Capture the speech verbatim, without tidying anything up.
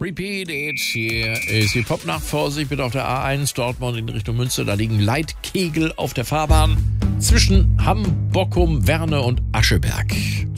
Repeat it. Hier ist die Popnacht. Vorsicht bitte auf der A eins Dortmund in Richtung Münster. Da liegen Leitkegel auf der Fahrbahn zwischen Hamm, Bockum, Werne und Ascheberg.